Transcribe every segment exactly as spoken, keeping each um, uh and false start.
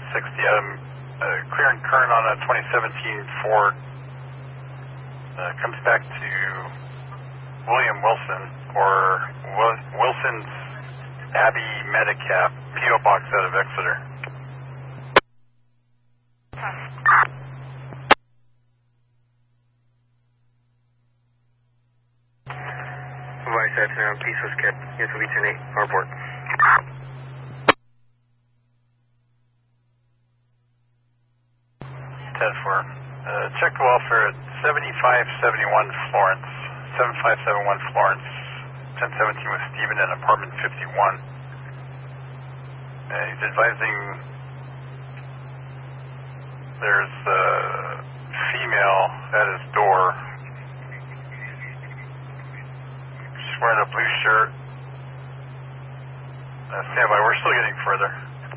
sixty Adam, uh, clearing current on a twenty seventeen Ford. Uh, comes back to William Wilson or Wil- Wilson's Abbey Medicap, P O Box out of Exeter. Vice Admiral Peace was kept. Yes, will be ten eight. Report. ten four. Uh, check the welfare at seventy-five seventy-one Florence. seventy-five seventy-one Florence. ten seventeen with Stephen in apartment fifty-one. Uh, he's advising there's a female at his door. She's wearing a blue shirt. Uh, stand by, we're still getting further.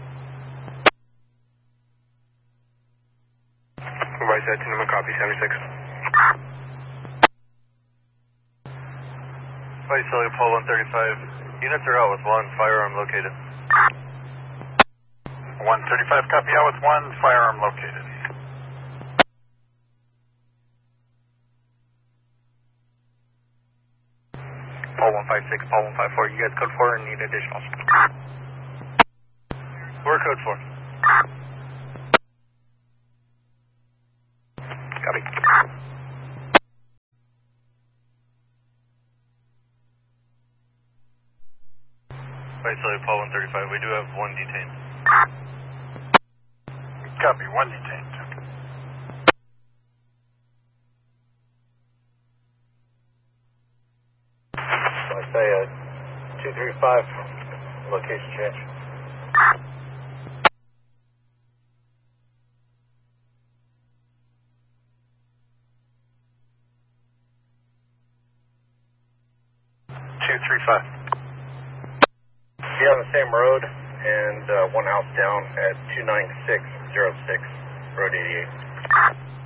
Vice Admiral copy seventy-six. Vice Leopold one thirty-five. Units are out with one, firearm located. one thirty-five, copy out with one, firearm located. Paul one five six, Paul one five four. You guys code four and need additionals. We're code four. Copy. Vice Leopold one thirty-five. We do have one detained. Copy, one detained. So I say uh, two three five, location change. two three five. Be on the same road and uh, one house down at two nine six zero six, Road eighty-eight.